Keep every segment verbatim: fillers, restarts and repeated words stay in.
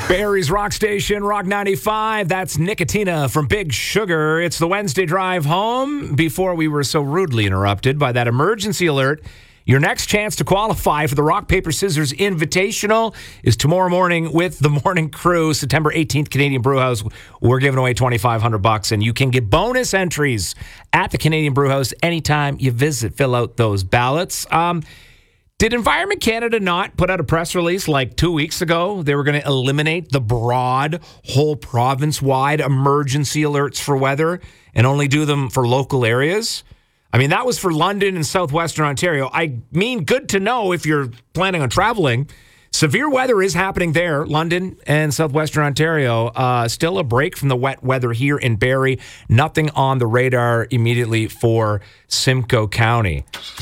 Barrie's Rock Station, Rock ninety-five. That's Nicotina from Big Sugar. It's the Wednesday drive home before we were so rudely interrupted by that emergency alert. Your next chance to qualify for the Rock, Paper, Scissors Invitational is tomorrow morning with the Morning Crew, September eighteenth, Canadian Brewhouse. We're giving away twenty-five hundred bucks, and you can get bonus entries at the Canadian Brewhouse anytime you visit. Fill out those ballots. Um, Did Environment Canada not put out a press release like two weeks ago? They were going to eliminate the broad, whole province-wide emergency alerts for weather and only do them for local areas? I mean, that was for London and southwestern Ontario. I mean, good to know if you're planning on traveling. Severe weather is happening there, London and southwestern Ontario. Uh, still a break from the wet weather here in Barrie. Nothing on the radar immediately for Simcoe County.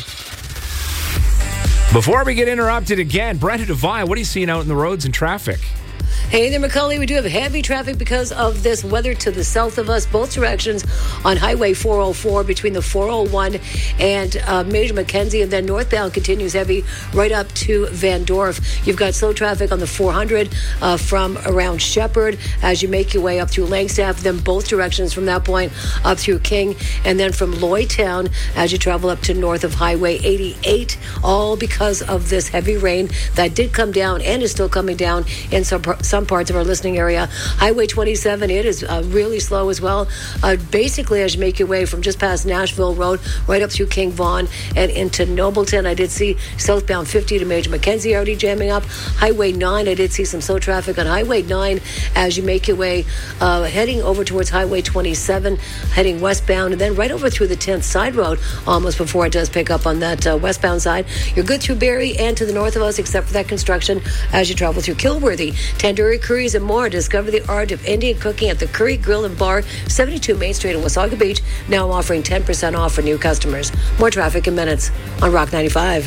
Before we get interrupted again, Brenda Devine, what are you seeing out in the roads and traffic? Hey there, Macaulay. We do have heavy traffic because of this weather to the south of us, both directions on Highway four oh four between the four oh one and uh, Major Mackenzie, and then northbound continues heavy right up to Van Dorp. You've got slow traffic on the four hundred uh, from around Shepherd as you make your way up through Langstaff, then both directions from that point up through King, and then from Lloydtown as you travel up to north of Highway eighty-eight, all because of this heavy rain that did come down and is still coming down in some some parts of our listening area. Highway twenty-seven, it is uh, really slow as well. Uh, basically, as you make your way from just past Nashville Road, right up through King Vaughan and into Nobleton, I did see southbound fifty to Major Mackenzie already jamming up. Highway nine, I did see some slow traffic on Highway nine as you make your way uh, heading over towards Highway twenty-seven, heading westbound, and then right over through the tenth Side Road almost before it does pick up on that uh, westbound side. You're good through Barrie and to the north of us, except for that construction as you travel through Kilworthy. Tandoori Curries and more. Discover the art of Indian cooking at the Curry Grill and Bar, seventy-two Main Street in Wasaga Beach, now offering ten percent off for new customers. More traffic in minutes on Rock ninety-five.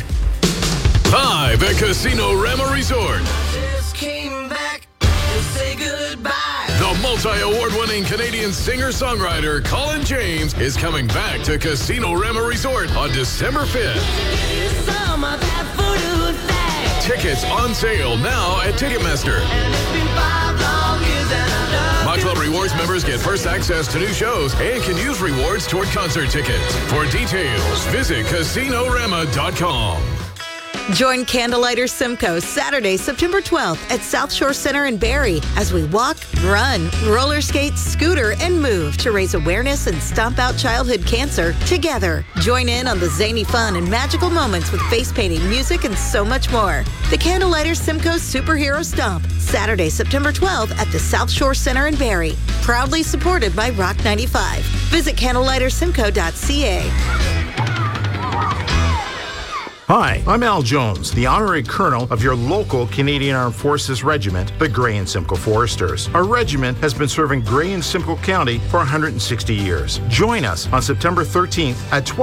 Live at Casino Rama Resort. Just came back to say goodbye. The multi-award-winning Canadian singer-songwriter Colin James is coming back to Casino Rama Resort on December fifth. Some of that voodoo thing. Tickets on sale now at Ticketmaster. And it's been five long years and I love My you. Club Rewards members get first access to new shows and can use rewards toward concert tickets. For details, visit casino rama dot com. Join Candlelighter Simcoe Saturday, September twelfth at South Shore Center in Barrie as we walk, run, roller skate, scooter, and move to raise awareness and stomp out childhood cancer together. Join in on the zany fun and magical moments with face painting, music, and so much more. The Candlelighter Simcoe Superhero Stomp, Saturday, September twelfth at the South Shore Center in Barrie. Proudly supported by Rock ninety-five. Visit candlelighter simcoe dot c a. Hi, I'm Al Jones, the honorary colonel of your local Canadian Armed Forces regiment, the Grey and Simcoe Foresters. Our regiment has been serving Grey and Simcoe County for one hundred sixty years. Join us on September thirteenth at twelve